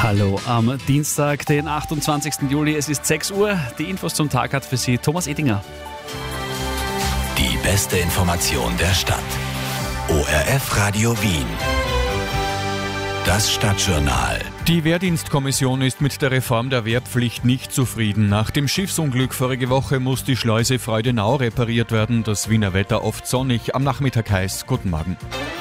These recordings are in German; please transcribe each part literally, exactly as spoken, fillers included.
Hallo am Dienstag, den achtundzwanzigsten Juli. Es ist sechs Uhr. Die Infos zum Tag hat für Sie Thomas Edinger. Die beste Information der Stadt. O R F Radio Wien. Das Stadtjournal. Die Wehrdienstkommission ist mit der Reform der Wehrpflicht nicht zufrieden. Nach dem Schiffsunglück vorige Woche muss die Schleuse Freudenau repariert werden. Das Wiener Wetter oft sonnig, am Nachmittag heiß. Guten Morgen.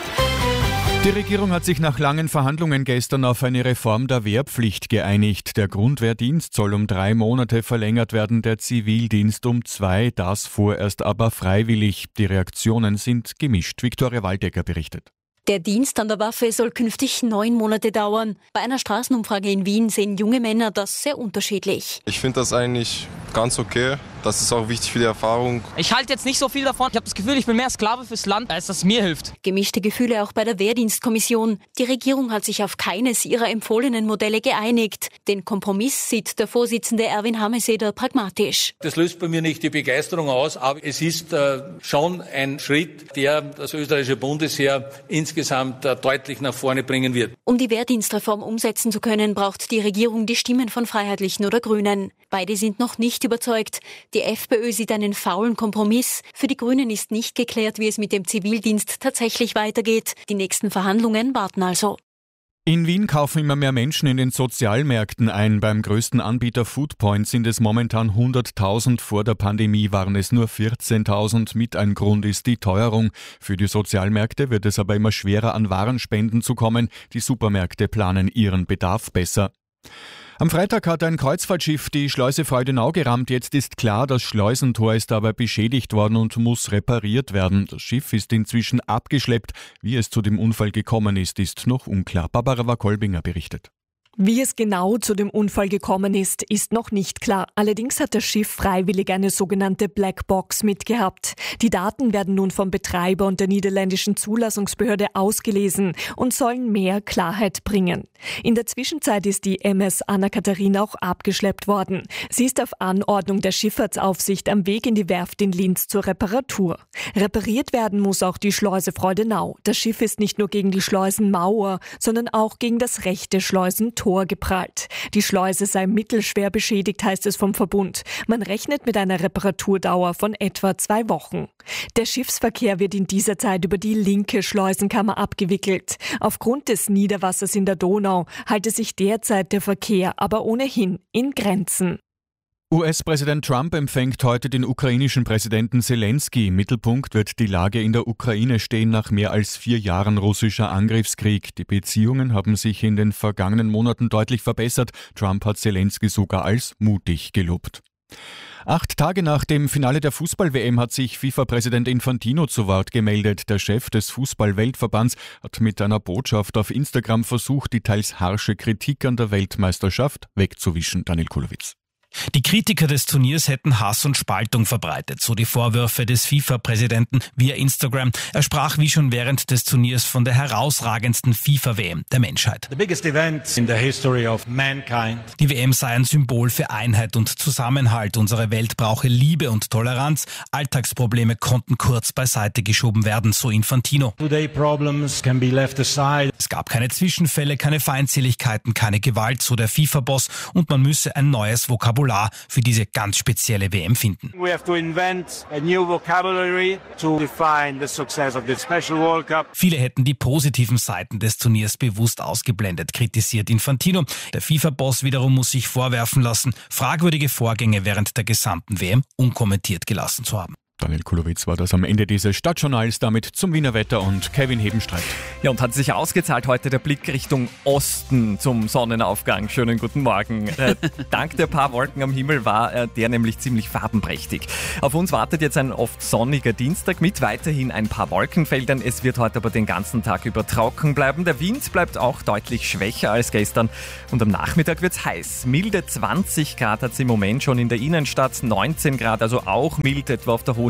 Die Regierung hat sich nach langen Verhandlungen gestern auf eine Reform der Wehrpflicht geeinigt. Der Grundwehrdienst soll um drei Monate verlängert werden, der Zivildienst um zwei, das vorerst aber freiwillig. Die Reaktionen sind gemischt. Viktoria Waldecker berichtet. Der Dienst an der Waffe soll künftig neun Monate dauern. Bei einer Straßenumfrage in Wien sehen junge Männer das sehr unterschiedlich. Ich finde das eigentlich ganz okay. Das ist auch wichtig für die Erfahrung. Ich halte jetzt nicht so viel davon. Ich habe das Gefühl, ich bin mehr Sklave fürs Land, als das mir hilft. Gemischte Gefühle auch bei der Wehrdienstkommission. Die Regierung hat sich auf keines ihrer empfohlenen Modelle geeinigt. Den Kompromiss sieht der Vorsitzende Erwin Hameseder pragmatisch. Das löst bei mir nicht die Begeisterung aus, aber es ist äh, schon ein Schritt, der das österreichische Bundesheer insgesamt äh, deutlich nach vorne bringen wird. Um die Wehrdienstreform umsetzen zu können, braucht die Regierung die Stimmen von Freiheitlichen oder Grünen. Beide sind noch nicht überzeugt. Die FPÖ sieht einen faulen Kompromiss. Für die Grünen ist nicht geklärt, wie es mit dem Zivildienst tatsächlich weitergeht. Die nächsten Verhandlungen warten also. In Wien kaufen immer mehr Menschen in den Sozialmärkten ein. Beim größten Anbieter Foodpoint sind es momentan hunderttausend. Vor der Pandemie waren es nur vierzehntausend. Mit ein Grund ist die Teuerung. Für die Sozialmärkte wird es aber immer schwerer, an Warenspenden zu kommen. Die Supermärkte planen ihren Bedarf besser. Am Freitag hat ein Kreuzfahrtschiff die Schleuse Freudenau gerammt. Jetzt ist klar, das Schleusentor ist aber beschädigt worden und muss repariert werden. Das Schiff ist inzwischen abgeschleppt. Wie es zu dem Unfall gekommen ist, ist noch unklar. Barbara Wakolbinger berichtet. Wie es genau zu dem Unfall gekommen ist, ist noch nicht klar. Allerdings hat das Schiff freiwillig eine sogenannte Blackbox mitgehabt. Die Daten werden nun vom Betreiber und der niederländischen Zulassungsbehörde ausgelesen und sollen mehr Klarheit bringen. In der Zwischenzeit ist die M S Anna-Katharina auch abgeschleppt worden. Sie ist auf Anordnung der Schifffahrtsaufsicht am Weg in die Werft in Linz zur Reparatur. Repariert werden muss auch die Schleuse Freudenau. Das Schiff ist nicht nur gegen die Schleusenmauer, sondern auch gegen das rechte Schleusentor Tor geprallt. Die Schleuse sei mittelschwer beschädigt, heißt es vom Verbund. Man rechnet mit einer Reparaturdauer von etwa zwei Wochen. Der Schiffsverkehr wird in dieser Zeit über die linke Schleusenkammer abgewickelt. Aufgrund des Niederwassers in der Donau halte sich derzeit der Verkehr aber ohnehin in Grenzen. U S-Präsident Trump empfängt heute den ukrainischen Präsidenten Zelensky. Im Mittelpunkt wird die Lage in der Ukraine stehen nach mehr als vier Jahren russischer Angriffskrieg. Die Beziehungen haben sich in den vergangenen Monaten deutlich verbessert. Trump hat Zelensky sogar als mutig gelobt. Acht Tage nach dem Finale der Fußball-W M hat sich FIFA-Präsident Infantino zu Wort gemeldet. Der Chef des Fußball-Weltverbands hat mit einer Botschaft auf Instagram versucht, die teils harsche Kritik an der Weltmeisterschaft wegzuwischen. Daniel Kulowitz. Die Kritiker des Turniers hätten Hass und Spaltung verbreitet, so die Vorwürfe des FIFA-Präsidenten via Instagram. Er sprach wie schon während des Turniers von der herausragendsten FIFA-W M der Menschheit. The biggest event in the history of mankind. Die W M sei ein Symbol für Einheit und Zusammenhalt. Unsere Welt brauche Liebe und Toleranz. Alltagsprobleme konnten kurz beiseite geschoben werden, so Infantino. Today problems can be left aside. Es gab keine Zwischenfälle, keine Feindseligkeiten, keine Gewalt, so der FIFA-Boss. Und man müsse ein neues Vokabular für diese ganz spezielle W M finden. We have to invent a new vocabulary to define the success of this special World Cup. Viele hätten die positiven Seiten des Turniers bewusst ausgeblendet, kritisiert Infantino. Der FIFA-Boss wiederum muss sich vorwerfen lassen, fragwürdige Vorgänge während der gesamten W M unkommentiert gelassen zu haben. Daniel Kulowitz war das am Ende dieses Stadtjournals, damit zum Wiener Wetter und Kevin Hebenstreit. Ja, und hat sich ausgezahlt heute der Blick Richtung Osten zum Sonnenaufgang. Schönen guten Morgen. Äh, dank der paar Wolken am Himmel war äh, der nämlich ziemlich farbenprächtig. Auf uns wartet jetzt ein oft sonniger Dienstag mit weiterhin ein paar Wolkenfeldern. Es wird heute aber den ganzen Tag über trocken bleiben. Der Wind bleibt auch deutlich schwächer als gestern. Und am Nachmittag wird's heiß. Milde zwanzig Grad hat es im Moment schon in der Innenstadt, neunzehn Grad, also auch mild etwa auf der Hohen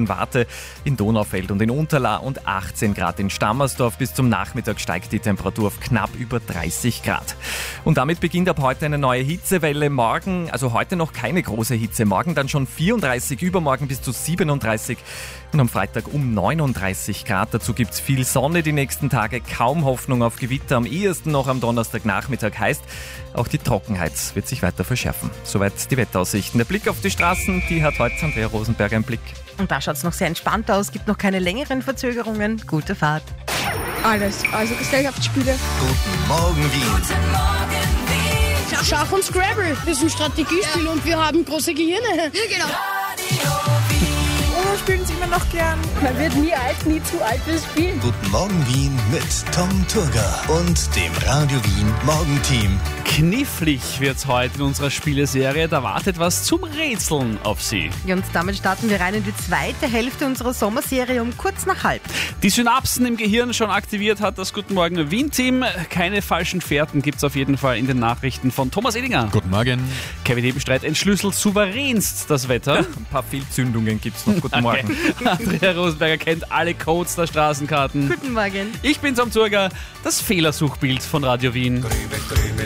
Hohenwarte, in Donaufeld und in Unterla und achtzehn Grad in Stammersdorf. Bis zum Nachmittag steigt die Temperatur auf knapp über dreißig Grad. Und damit beginnt ab heute eine neue Hitzewelle. Morgen, also heute noch keine große Hitze, morgen dann schon vierunddreißig, übermorgen bis zu siebenunddreißig und am Freitag um neununddreißig Grad. Dazu gibt's viel Sonne die nächsten Tage, kaum Hoffnung auf Gewitter, am ehesten noch am Donnerstagnachmittag. Heißt, auch die Trockenheit wird sich weiter verschärfen. Soweit die Wetteraussichten. Der Blick auf die Straßen, die hat heute Andrea Rosenberger im Blick. Und da schaut es noch sehr entspannt aus, gibt noch keine längeren Verzögerungen. Gute Fahrt. Alles, also Gesellschaftsspiele. Guten Morgen, Wien. Guten Morgen, Wien. Schach und Scrabble, das ist ein Strategiespiel, ja. Und wir haben große Gehirne. Ja, genau. Oh, spielen Sie immer noch gern. Man wird nie alt, nie zu alt fürs Spielen. Guten Morgen, Wien mit Tom Turger und dem Radio Wien Morgenteam. Knifflig wird's heute in unserer Spieleserie. Da wartet was zum Rätseln auf Sie. Ja, und damit starten wir rein in die zweite Hälfte unserer Sommerserie um kurz nach halb. Die Synapsen im Gehirn schon aktiviert hat das Guten Morgen Wien-Team. Keine falschen Fährten gibt's auf jeden Fall in den Nachrichten von Thomas Edinger. Guten Morgen. Kevin Ebenstreit entschlüsselt souveränst das Wetter. Ein paar Fehlzündungen gibt's noch. Guten Morgen. Okay. Andrea Rosenberger kennt alle Codes der Straßenkarten. Guten Morgen. Ich bin Tom Turger, das Fehlersuchbild von Radio Wien.